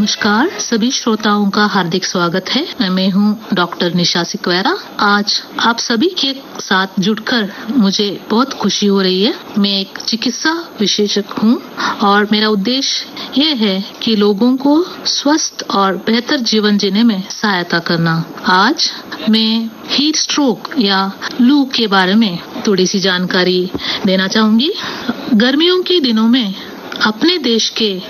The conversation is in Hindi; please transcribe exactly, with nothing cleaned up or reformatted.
नमस्कार, सभी श्रोताओं का हार्दिक स्वागत है। मैं हूँ डॉक्टर निशा सिकवेरा। आज आप सभी के साथ जुड़कर मुझे बहुत खुशी हो रही है। मैं एक चिकित्सा विशेषज्ञ हूँ और मेरा उद्देश्य ये है कि लोगों को स्वस्थ और बेहतर जीवन जीने में सहायता करना। आज मैं हीट स्ट्रोक या लू के बारे में थोड़ी सी जानकारी देना चाहूंगी। गर्मियों के दिनों में अपने देश के